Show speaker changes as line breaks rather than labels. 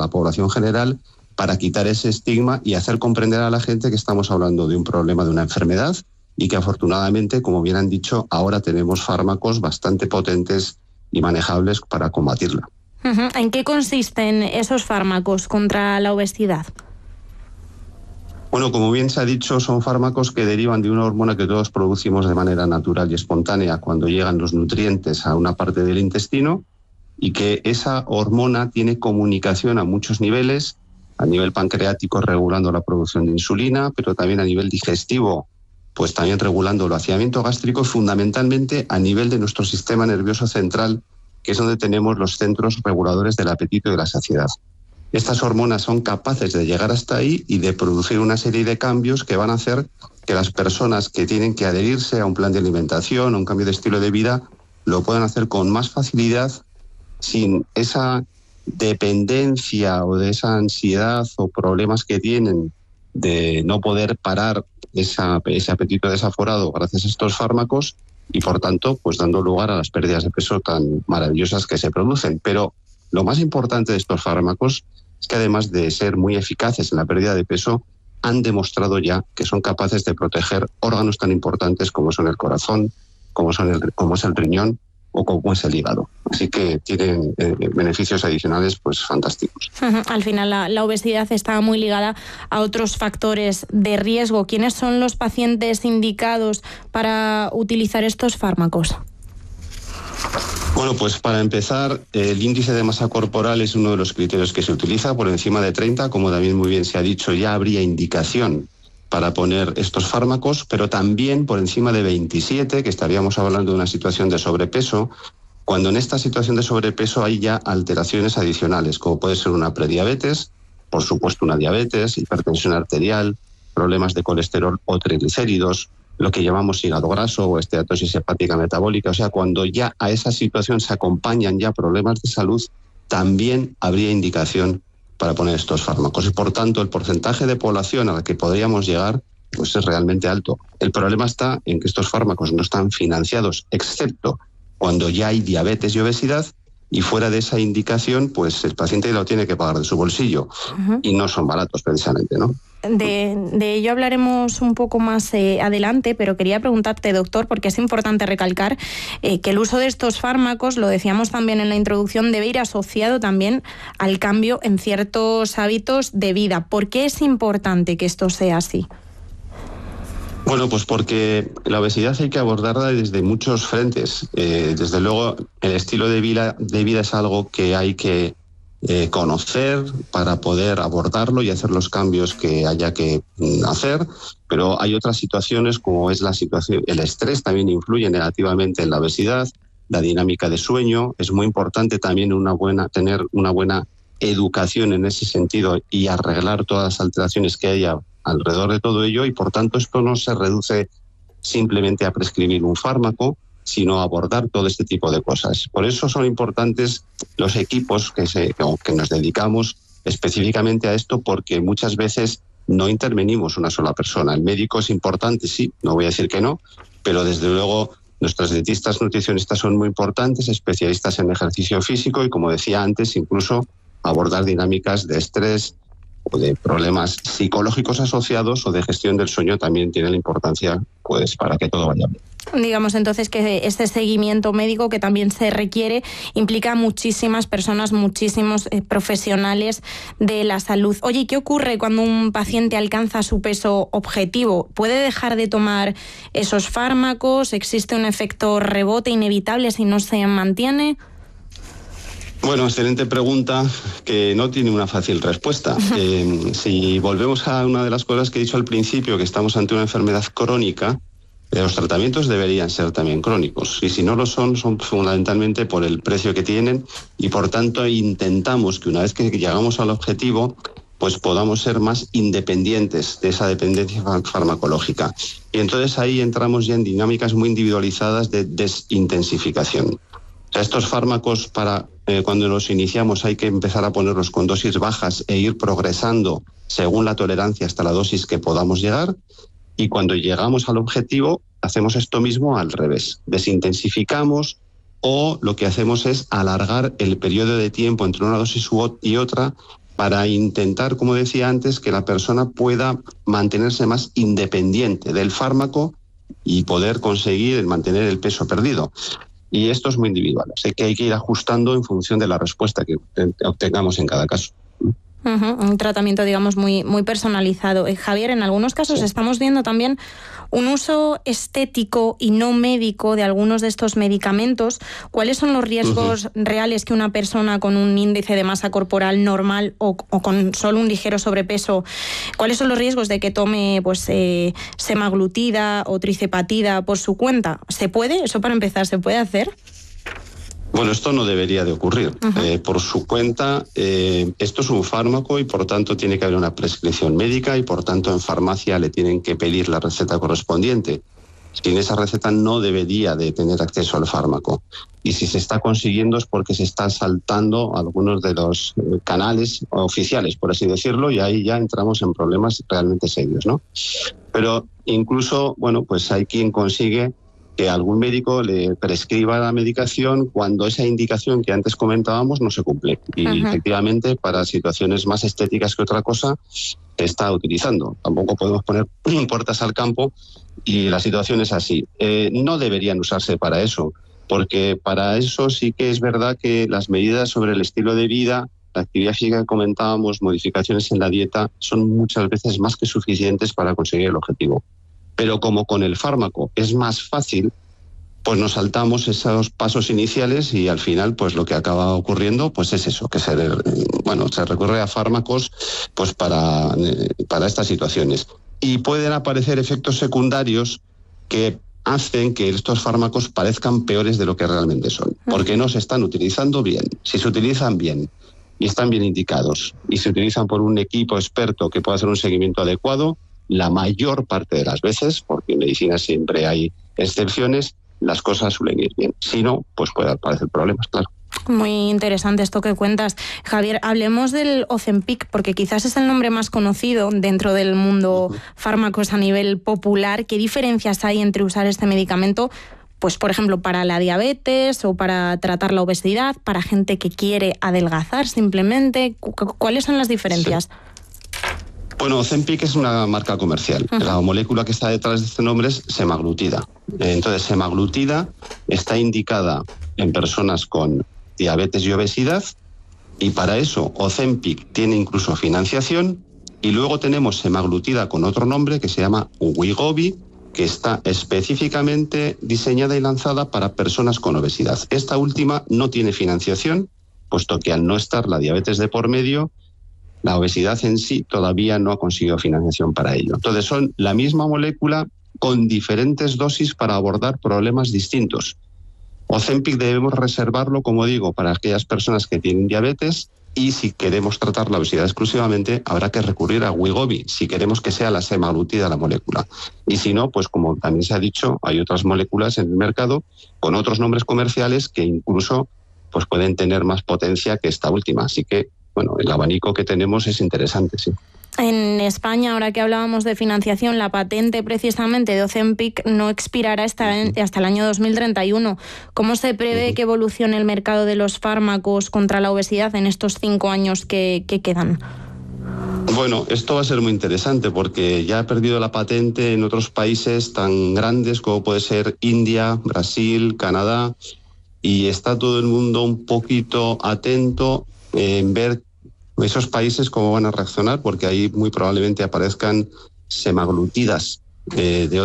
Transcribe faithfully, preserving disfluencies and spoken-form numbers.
población general para quitar ese estigma y hacer comprender a la gente que estamos hablando de un problema, de una enfermedad, y que afortunadamente, como bien han dicho, ahora tenemos fármacos bastante potentes y manejables para combatirla.
Uh-huh. ¿En qué consisten esos fármacos contra la obesidad?
Bueno, como bien se ha dicho, son fármacos que derivan de una hormona que todos producimos de manera natural y espontánea cuando llegan los nutrientes a una parte del intestino, y que esa hormona tiene comunicación a muchos niveles, a nivel pancreático regulando la producción de insulina, pero también a nivel digestivo, pues también regulando el vaciamiento gástrico, y fundamentalmente a nivel de nuestro sistema nervioso central, que es donde tenemos los centros reguladores del apetito y de la saciedad. Estas hormonas son capaces de llegar hasta ahí y de producir una serie de cambios que van a hacer que las personas que tienen que adherirse a un plan de alimentación, a un cambio de estilo de vida, lo puedan hacer con más facilidad, sin esa dependencia o de esa ansiedad o problemas que tienen de no poder parar esa, ese apetito desaforado gracias a estos fármacos, y por tanto pues dando lugar a las pérdidas de peso tan maravillosas que se producen. Pero lo más importante de estos fármacos es que además de ser muy eficaces en la pérdida de peso, han demostrado ya que son capaces de proteger órganos tan importantes como son el corazón, como, son el, como es el riñón o como es el hígado. Así que tienen eh, beneficios adicionales pues fantásticos.
Uh-huh. Al final la, la obesidad está muy ligada a otros factores de riesgo. ¿Quiénes son los pacientes indicados para utilizar estos fármacos?
Bueno, pues para empezar, el índice de masa corporal es uno de los criterios que se utiliza. Por encima de treinta, como también muy bien se ha dicho, ya habría indicación para poner estos fármacos, pero también por encima de veintisiete, que estaríamos hablando de una situación de sobrepeso, cuando en esta situación de sobrepeso hay ya alteraciones adicionales, como puede ser una prediabetes, por supuesto una diabetes, hipertensión arterial, problemas de colesterol o triglicéridos, lo que llamamos hígado graso o esteatosis hepática metabólica. O sea, cuando ya a esa situación se acompañan ya problemas de salud, también habría indicación para poner estos fármacos. Y por tanto, el porcentaje de población a la que podríamos llegar pues es realmente alto. El problema está en que estos fármacos no están financiados, excepto cuando ya hay diabetes y obesidad, y fuera de esa indicación, pues el paciente lo tiene que pagar de su bolsillo. Uh-huh. Y no son baratos precisamente, ¿no?
De, de ello hablaremos un poco más eh, adelante, pero quería preguntarte, doctor, porque es importante recalcar eh, que el uso de estos fármacos, lo decíamos también en la introducción, debe ir asociado también al cambio en ciertos hábitos de vida. ¿Por qué es importante que esto sea así?
Bueno, pues porque la obesidad hay que abordarla desde muchos frentes. Eh, desde luego, el estilo de vida, de vida es algo que hay que Eh, conocer para poder abordarlo y hacer los cambios que haya que mm, hacer, pero hay otras situaciones como es la situación, el estrés también influye negativamente en la obesidad, la dinámica de sueño. Es muy importante también una buena, tener una buena educación en ese sentido y arreglar todas las alteraciones que haya alrededor de todo ello, y por tanto esto no se reduce simplemente a prescribir un fármaco, sino abordar todo este tipo de cosas. Por eso son importantes los equipos que, se, que nos dedicamos específicamente a esto, porque muchas veces no intervenimos una sola persona. El médico es importante, sí, no voy a decir que no, pero desde luego nuestros dietistas nutricionistas son muy importantes, especialistas en ejercicio físico y, como decía antes, incluso abordar dinámicas de estrés o de problemas psicológicos asociados o de gestión del sueño también tiene la importancia pues para que todo vaya bien.
Digamos entonces que este seguimiento médico que también se requiere implica muchísimas personas, muchísimos eh, profesionales de la salud. Oye, ¿qué ocurre cuando un paciente alcanza su peso objetivo? ¿Puede dejar de tomar esos fármacos? ¿Existe un efecto rebote inevitable si no se mantiene?
Bueno, excelente pregunta que no tiene una fácil respuesta. Eh, si volvemos a una de las cosas que he dicho al principio, que estamos ante una enfermedad crónica, los tratamientos deberían ser también crónicos, y si no lo son, son fundamentalmente por el precio que tienen, y por tanto intentamos que una vez que llegamos al objetivo, pues podamos ser más independientes de esa dependencia farmacológica. Y entonces ahí entramos ya en dinámicas muy individualizadas de desintensificación. O sea, estos fármacos, para eh, cuando los iniciamos hay que empezar a ponerlos con dosis bajas e ir progresando según la tolerancia hasta la dosis que podamos llegar. Y cuando llegamos al objetivo, hacemos esto mismo al revés. Desintensificamos, o lo que hacemos es alargar el periodo de tiempo entre una dosis y otra para intentar, como decía antes, que la persona pueda mantenerse más independiente del fármaco y poder conseguir mantener el peso perdido. Y esto es muy individual, así que hay que ir ajustando en función de la respuesta que obtengamos en cada caso.
Uh-huh, un tratamiento, digamos, muy, muy personalizado. Eh, Javier, en algunos casos sí. estamos viendo también un uso estético y no médico de algunos de estos medicamentos. ¿Cuáles son los riesgos uh-huh. reales que una persona con un índice de masa corporal normal o, o con solo un ligero sobrepeso, cuáles son los riesgos de que tome pues eh, semaglutida o tricepatida por su cuenta? ¿Se puede? Eso para empezar, ¿se puede hacer?
Bueno, esto no debería de ocurrir. Uh-huh. Eh, por su cuenta, eh, esto es un fármaco y por tanto tiene que haber una prescripción médica y por tanto en farmacia le tienen que pedir la receta correspondiente. Sin esa receta no debería de tener acceso al fármaco. Y si se está consiguiendo es porque se está saltando algunos de los eh, canales oficiales, por así decirlo, y ahí ya entramos en problemas realmente serios, ¿no? Pero incluso, bueno, pues hay quien consigue que algún médico le prescriba la medicación cuando esa indicación que antes comentábamos no se cumple. Y uh-huh. efectivamente, para situaciones más estéticas que otra cosa, se está utilizando. Tampoco podemos poner puertas al campo y la situación es así. Eh, no deberían usarse para eso, porque para eso sí que es verdad que las medidas sobre el estilo de vida, la actividad física que comentábamos, modificaciones en la dieta, son muchas veces más que suficientes para conseguir el objetivo. Pero como con el fármaco es más fácil, pues nos saltamos esos pasos iniciales y al final pues lo que acaba ocurriendo pues es eso, que se, bueno, se recurre a fármacos pues para, para estas situaciones. Y pueden aparecer efectos secundarios que hacen que estos fármacos parezcan peores de lo que realmente son, porque no se están utilizando bien. Si se utilizan bien y están bien indicados y se utilizan por un equipo experto que pueda hacer un seguimiento adecuado, la mayor parte de las veces, porque en medicina siempre hay excepciones, las cosas suelen ir bien. Si no, pues puede aparecer problemas, claro.
Muy interesante esto que cuentas. Javier, hablemos del Ozempic, porque quizás es el nombre más conocido dentro del mundo uh-huh. fármacos a nivel popular. ¿Qué diferencias hay entre usar este medicamento, pues por ejemplo, para la diabetes o para tratar la obesidad, para gente que quiere adelgazar simplemente? ¿Cuáles son las diferencias?
Sí. Bueno, Ozempic es una marca comercial. Uh-huh. La molécula que está detrás de este nombre es semaglutida. Entonces, semaglutida está indicada en personas con diabetes y obesidad y para eso Ozempic tiene incluso financiación y luego tenemos semaglutida con otro nombre que se llama Wegovy, que está específicamente diseñada y lanzada para personas con obesidad. Esta última no tiene financiación, puesto que al no estar la diabetes de por medio, la obesidad en sí todavía no ha conseguido financiación para ello. Entonces son la misma molécula con diferentes dosis para abordar problemas distintos. Ozempic debemos reservarlo, como digo, para aquellas personas que tienen diabetes y si queremos tratar la obesidad exclusivamente habrá que recurrir a Wegovy si queremos que sea la semaglutida la molécula. Y si no, pues como también se ha dicho, hay otras moléculas en el mercado con otros nombres comerciales que incluso pues pueden tener más potencia que esta última. Así que bueno, el abanico que tenemos es interesante, sí.
En España, ahora que hablábamos de financiación, la patente precisamente de Ozempic no expirará hasta, uh-huh. hasta el año dos mil treinta y uno. ¿Cómo se prevé uh-huh. que evolucione el mercado de los fármacos contra la obesidad en estos cinco años que, que quedan?
Bueno, esto va a ser muy interesante porque ya ha perdido la patente en otros países tan grandes como puede ser India, Brasil, Canadá, y está todo el mundo un poquito atento en ver esos países cómo van a reaccionar, porque ahí muy probablemente aparezcan semaglutidas eh, de